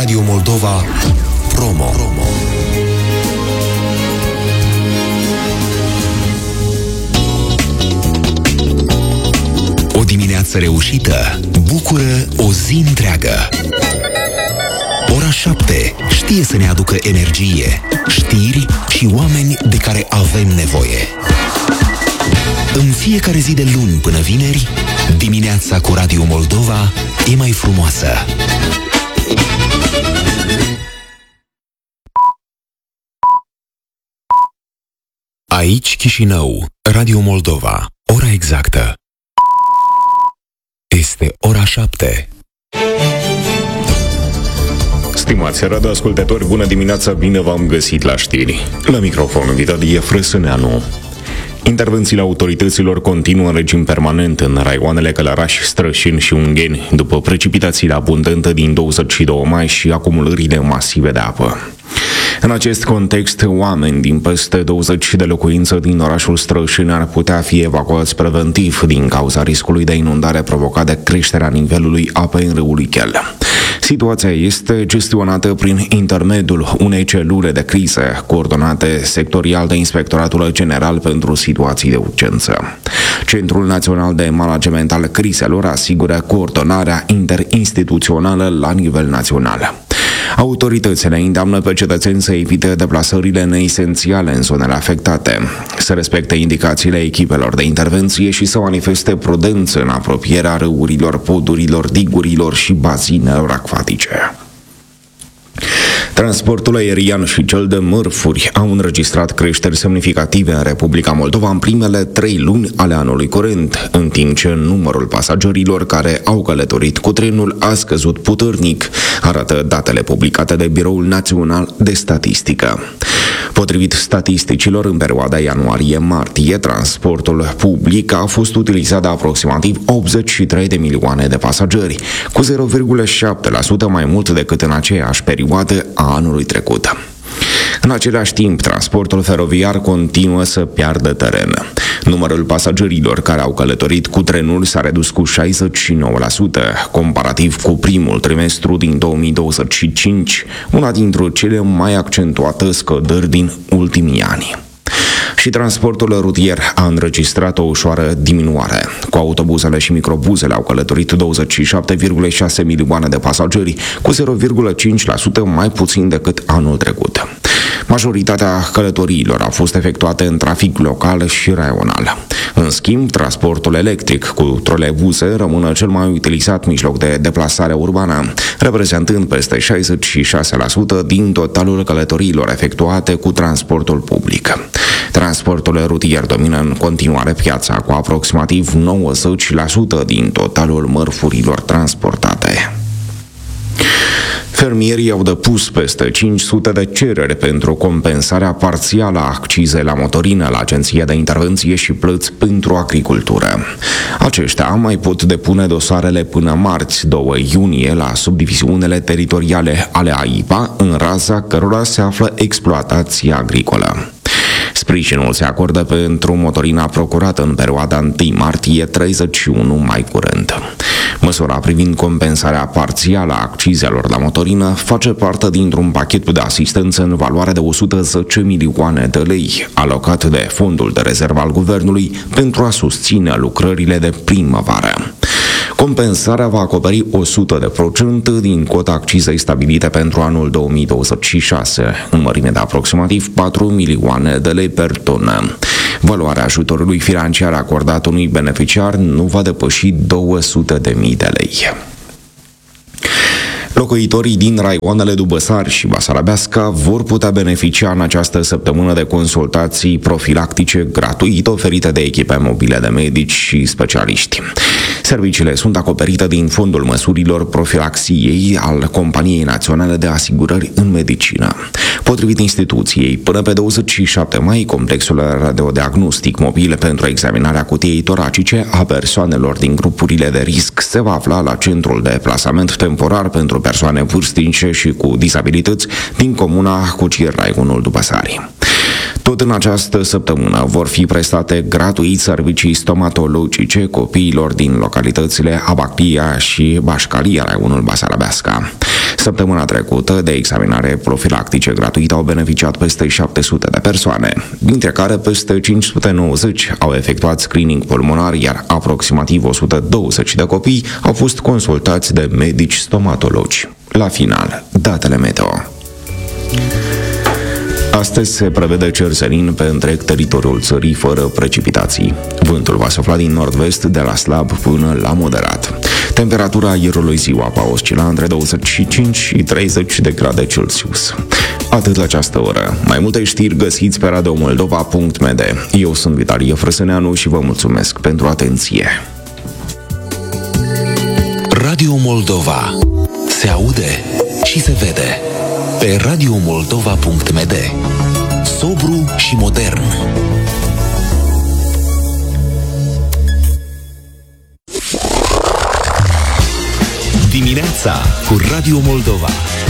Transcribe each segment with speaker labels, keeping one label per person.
Speaker 1: Radio Moldova Promo. O dimineață reușită bucură o zi întreagă. Ora 7 știe să ne aducă energie, știri și oameni de care avem nevoie. În fiecare zi de luni până vineri, dimineața cu Radio Moldova e mai frumoasă. Aici Chișinău, Radio Moldova, ora exactă. Este ora 7.
Speaker 2: Stimați radioascultători, bună dimineața, bine v-am găsit la știri. La microfon, Vitadie Frăsâneanu. Intervențiile autorităților continuă în regim permanent în raioanele Călăraș, Strășin și Ungheni, după precipitațiile abundente din 22 mai și acumulările masive de apă. În acest context, oameni din peste 20 de locuințe din orașul Strășin ar putea fi evacuați preventiv din cauza riscului de inundare provocat de creșterea nivelului apei în râul Ichel. Situația este gestionată prin intermediul unei celule de criză coordonate sectorial de Inspectoratul General pentru Situații de Urgență. Centrul Național de Management al Crizelor asigură coordonarea interinstituțională la nivel național. Autoritățile îndeamnă pe cetățeni să evite deplasările neesențiale în zonele afectate, să respecte indicațiile echipelor de intervenție și să manifeste prudență în apropierea râurilor, podurilor, digurilor și bazinelor acvatice. Transportul aerian și cel de mărfuri au înregistrat creșteri semnificative în Republica Moldova în primele 3 luni ale anului curent, în timp ce numărul pasagerilor care au călătorit cu trenul a scăzut puternic, arată datele publicate de Biroul Național de Statistică. Potrivit statisticilor, în perioada ianuarie-martie, transportul public a fost utilizat de aproximativ 83 de milioane de pasageri, cu 0,7% mai mult decât în aceeași perioadă a anului trecut. În același timp, transportul feroviar continuă să piardă teren. Numărul pasagerilor care au călătorit cu trenul s-a redus cu 69%, comparativ cu primul trimestru din 2025, una dintre cele mai accentuate scăderi din ultimii ani. Și transportul rutier a înregistrat o ușoară diminuare. Cu autobuzele și microbuzele au călătorit 27,6 milioane de pasageri, cu 0,5% mai puțin decât anul trecut. Majoritatea călătoriilor au fost efectuate în trafic local și raional. În schimb, transportul electric cu troleibuze rămâne cel mai utilizat mijloc de deplasare urbană, reprezentând peste 66% din totalul călătoriilor efectuate cu transportul public. Transportul rutier domină în continuare piața cu aproximativ 90% din totalul mărfurilor transportate. Fermierii au depus peste 500 de cereri pentru compensarea parțială a accizei la motorină la Agenția de Intervenție și Plăți pentru Agricultură. Aceștia mai pot depune dosarele până marți, 2 iunie, la subdiviziunile teritoriale ale AIPA, în raza cărora se află exploatația agricolă. Sprijinul se acordă pentru motorina procurată în perioada 1 martie-31 mai curent. Măsura privind compensarea parțială a accizelor la motorină face parte dintr-un pachet de asistență în valoare de 110 milioane de lei, alocat de Fondul de Rezervă al Guvernului pentru a susține lucrările de primăvară. Compensarea va acoperi 100% din cota accizei stabilite pentru anul 2026, în mărime de aproximativ 4 milioane de lei per tonă. Valoarea ajutorului financiar acordat unui beneficiar nu va depăși 200.000 de lei. Locuitorii din raioanele Dubăsari și Basarabeasca vor putea beneficia în această săptămână de consultații profilactice gratuite oferite de echipe mobile de medici și specialiști. Serviciile sunt acoperite din fondul măsurilor profilaxiei al Companiei Naționale de Asigurări în Medicină. Potrivit instituției, până pe 27 mai, complexul radiodiagnostic mobil pentru examinarea cutiei toracice a persoanelor din grupurile de risc se va afla la centrul de plasament temporar pentru persoane vârstnice și cu dizabilități din comuna Cucir, raionul Dubăsari. Tot în această săptămână vor fi prestate gratuit servicii stomatologice copiilor din localitățile Abaclia și Bașcalia, raionul Basarabeasca. Săptămâna trecută, de examinare profilactice gratuită au beneficiat peste 700 de persoane, dintre care peste 590 au efectuat screening pulmonar, iar aproximativ 120 de copii au fost consultați de medici stomatologi. La final, datele meteo. Astăzi se prevede cer senin pe întreg teritoriul țării fără precipitații. Vântul va sufla din nord-vest de la slab până la moderat. Temperatura aerului ziua va oscila între 25 și 30 de grade Celsius. Atât la această oră. Mai multe știri găsiți pe radiomoldova.md. Eu sunt Vitalie Frăsăneanu și vă mulțumesc pentru atenție.
Speaker 1: Radio Moldova. Se aude și se vede. Pe radiomoldova.md. Sobru și modern. Dimineața cu Radio Moldova.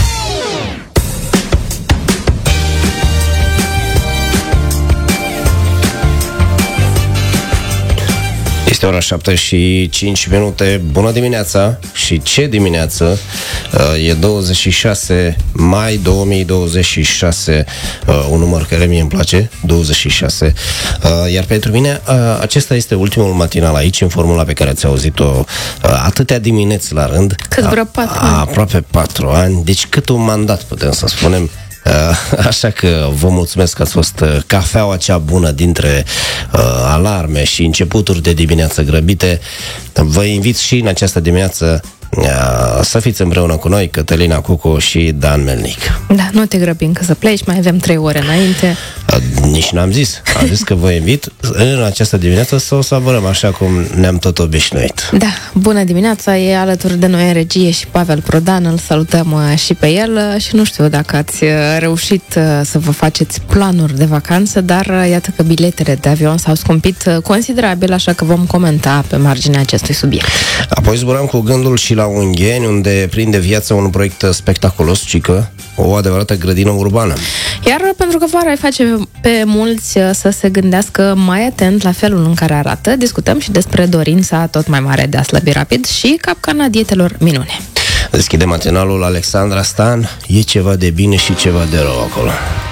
Speaker 3: Este ora 7 și 5 minute. Bună dimineața! Și ce dimineață! E 26 mai 2026, un număr care mie îmi place, 26. Iar pentru mine acesta este ultimul matinal aici, în formula pe care ați auzit-o atâtea dimineți la rând.
Speaker 4: Cât vreo 4 ani.
Speaker 3: Aproape 4 ani, deci cât un mandat putem să spunem. Așa că vă mulțumesc că ați fost cafeaua cea bună dintre alarme și începuturi de dimineață grăbite. Vă invit și în această dimineață să fiți împreună cu noi, Cătălina Cucu și Dan Melnic.
Speaker 4: Da, nu te grăbi încă să pleci, mai avem 3 ore înainte.
Speaker 3: Nici n-am zis. Am zis că vă invit în această dimineață să o savurăm așa cum ne-am tot obișnuit.
Speaker 4: Da, bună dimineața, e alături de noi în regie și Pavel Prodan, îl salutăm și pe el și nu știu dacă ați reușit să vă faceți planuri de vacanță, dar iată că biletele de avion s-au scumpit considerabil, așa că vom comenta pe marginea acestui subiect.
Speaker 3: Apoi zburăm cu gândul și la Ungheni, unde prinde viață un proiect spectaculos, cică, o adevărată grădină urbană.
Speaker 4: Iar pentru că vara îi face pe mulți să se gândească mai atent la felul în care arată, discutăm și despre dorința tot mai mare de a slăbi rapid și capcana dietelor minune.
Speaker 3: Deschide matinalul Alexandra Stan, e ceva de bine și ceva de rău acolo.